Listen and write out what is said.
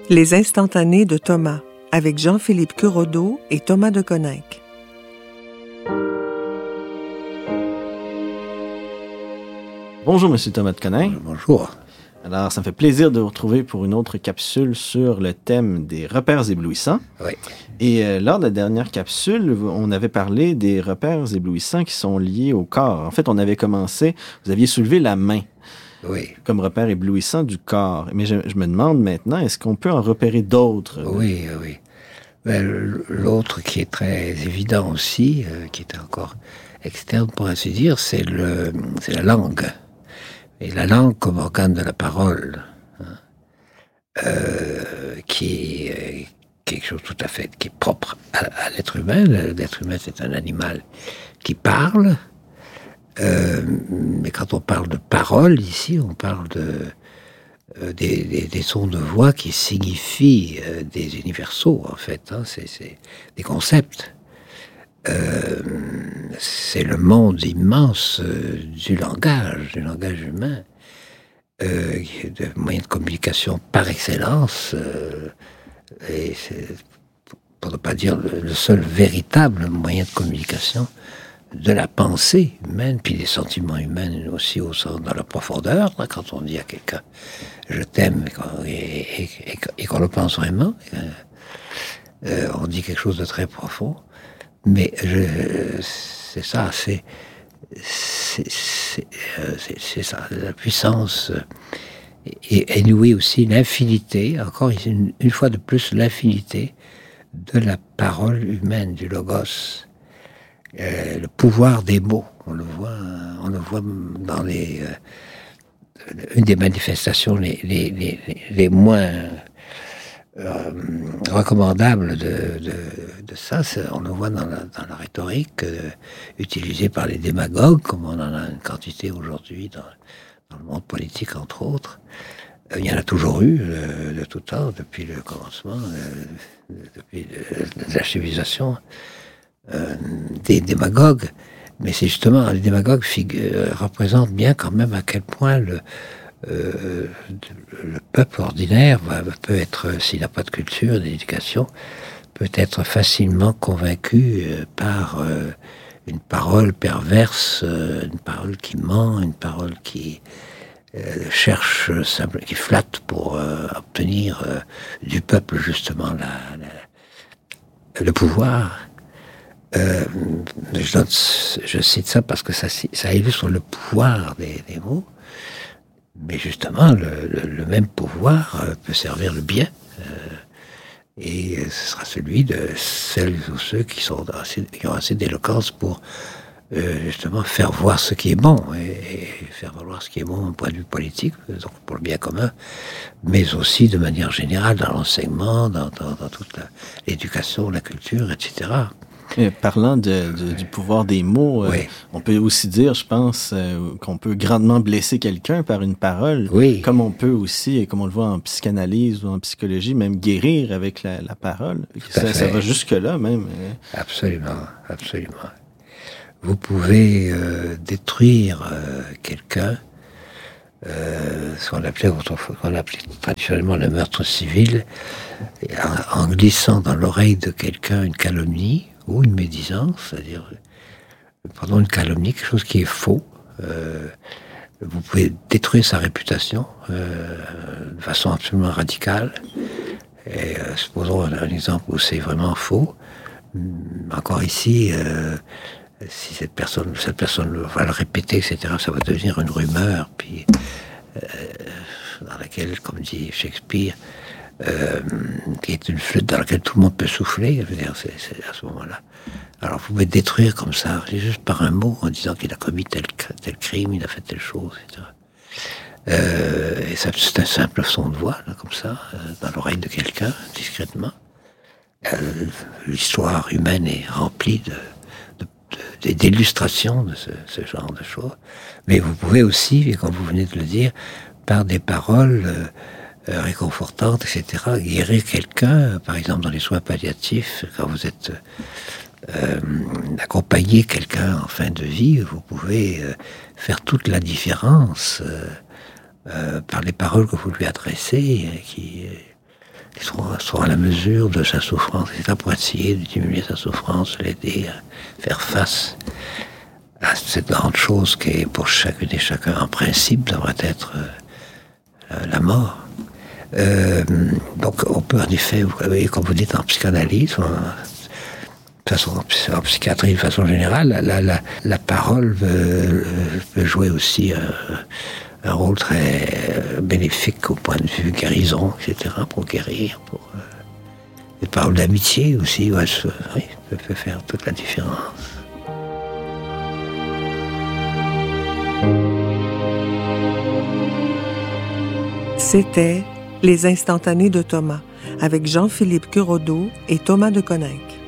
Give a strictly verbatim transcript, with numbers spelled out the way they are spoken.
Les instantanés de Thomas, avec Jean-Philippe Curodeau et Thomas de Coninck. Bonjour, Monsieur Thomas de Coninck. Bonjour. Alors, ça me fait plaisir de vous retrouver pour une autre capsule sur le thème des repères éblouissants. Oui. Et euh, lors de la dernière capsule, on avait parlé des repères éblouissants qui sont liés au corps. En fait, on avait commencé, vous aviez soulevé la main. Oui. Comme repère éblouissant du corps. Mais je, je me demande maintenant, est-ce qu'on peut en repérer d'autres? Oui, oui. Ben, l'autre qui est très évident aussi, euh, qui est encore externe pour ainsi dire, c'est le, c'est la langue. Et la langue comme organe de la parole, hein, euh, qui est quelque chose tout à fait qui est propre à, à l'être humain. L'être humain, c'est un animal qui parle. Euh, mais quand on parle de parole, ici, on parle de, euh, des, des, des sons de voix qui signifient euh, des universaux, en fait. Hein, c'est, c'est des concepts. Euh, c'est le monde immense euh, du langage, du langage humain, euh, de moyens de communication par excellence, euh, et c'est, pour ne pas dire le, le seul véritable moyen de communication de la pensée humaine, puis des sentiments humains aussi au sens, dans la profondeur, là, quand on dit à quelqu'un « je t'aime » et, et, et, et qu'on le pense vraiment, euh, on dit quelque chose de très profond. Mais je, c'est ça, c'est, c'est, c'est, euh, c'est, c'est ça, la puissance, et, et oui aussi l'infinité, encore une, une fois de plus l'infinité de la parole humaine, du logos. Euh, le pouvoir des mots, on le voit, on le voit dans les, euh, une des manifestations les, les, les, les moins euh, recommandables de, de, de ça, c'est, on le voit dans la, dans la rhétorique euh, utilisée par les démagogues, comme on en a une quantité aujourd'hui dans, dans le monde politique entre autres. Euh, il y en a toujours eu euh, de tout temps, depuis le commencement, euh, depuis euh, la civilisation. Euh, des démagogues, mais c'est justement, les démagogues figure, représentent bien quand même à quel point le, euh, le peuple ordinaire va, peut être, s'il n'a pas de culture, d'éducation, peut être facilement convaincu euh, par euh, une parole perverse, euh, une parole qui ment, une parole qui euh, cherche, simple, qui flatte pour euh, obtenir euh, du peuple justement la, la, le pouvoir. Euh, je, donne, je cite ça parce que ça, ça illustre le pouvoir des, des mots, mais justement, le, le, le même pouvoir euh, peut servir le bien, euh, et ce sera celui de celles ou ceux qui, sont assez, qui ont assez d'éloquence pour euh, justement faire voir ce qui est bon, et, et faire valoir ce qui est bon d'un point de vue politique, donc pour le bien commun, mais aussi de manière générale dans l'enseignement, dans, dans, dans toute la, l'éducation, la culture, et cetera. Et parlant de, de, du pouvoir des mots, oui. euh, on peut aussi dire, je pense, euh, qu'on peut grandement blesser quelqu'un par une parole, oui. Comme on peut aussi, et comme on le voit en psychanalyse ou en psychologie, même guérir avec la, la parole. Ça, ça va jusque-là même. Absolument, absolument. Vous pouvez euh, détruire euh, quelqu'un, euh, ce qu'on appelait, qu'on appelait traditionnellement le meurtre civil, en, en glissant dans l'oreille de quelqu'un une calomnie, ou une médisance, c'est-à-dire, pardon, une calomnie, quelque chose qui est faux. Euh, vous pouvez détruire sa réputation euh, de façon absolument radicale. Et euh, supposons un, un exemple où c'est vraiment faux. Encore ici, euh, si cette personne, cette personne va le répéter, et cetera, ça va devenir une rumeur, puis euh, dans laquelle, comme dit Shakespeare, Euh, qui est une flûte dans laquelle tout le monde peut souffler, je veux dire, c'est, c'est à ce moment-là. Alors vous pouvez détruire comme ça, juste par un mot, en disant qu'il a commis tel, tel crime, il a fait telle chose, et cetera. Euh, et ça, c'est un simple son de voix, là, comme ça, euh, dans l'oreille de quelqu'un, discrètement. Euh, l'histoire humaine est remplie de, de, de, d'illustrations de ce, ce genre de choses. Mais vous pouvez aussi, et comme vous venez de le dire, par des paroles euh, Euh, réconfortante, et cetera. Guérir quelqu'un, par exemple dans les soins palliatifs, quand vous êtes euh, accompagné quelqu'un en fin de vie, vous pouvez euh, faire toute la différence euh, euh, par les paroles que vous lui adressez, qui, qui sont, sont à la mesure de sa souffrance. C'est à Poitiers de diminuer sa souffrance, de l'aider à faire face à cette grande chose qui, pour chacune et chacun, en principe, devrait être euh, la mort. Euh, donc, on peut en effet, vous voyez, comme vous dites, en psychanalyse, en, de façon, en psychiatrie de façon générale, la, la, la parole peut, peut jouer aussi un, un rôle très bénéfique au point de vue guérison, et cetera, pour guérir, pour euh, les paroles d'amitié aussi, ouais, ça, oui, ça peut faire toute la différence. C'était Les Instantanés de Thomas, avec Jean-Philippe Curodeau et Thomas de Coninck.